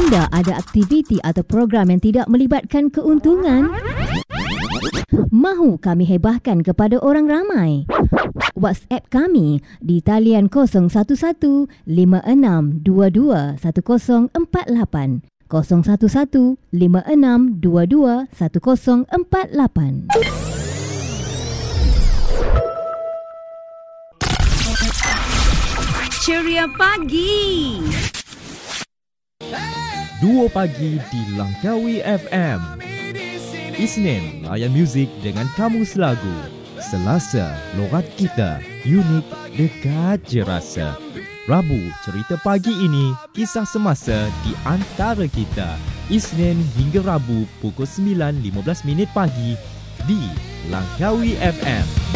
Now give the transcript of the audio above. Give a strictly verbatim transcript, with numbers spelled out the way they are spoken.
anda ada aktiviti atau program yang tidak melibatkan keuntungan? Mahu kami hebahkan kepada orang ramai? WhatsApp kami di talian kosong satu satu lima enam dua dua satu kosong empat lapan kosong satu satu lima enam dua dua satu kosong empat lapan. Ceria Pagi. Duo Pagi di Langkawi F M. Isnin, layan muzik dengan kamus lagu. Selasa, logat kita, unik, dekat je rasa. Rabu, cerita pagi ini, kisah semasa di antara kita. Isnin hingga Rabu pukul sembilan lima belas minit pagi di Langkawi F M.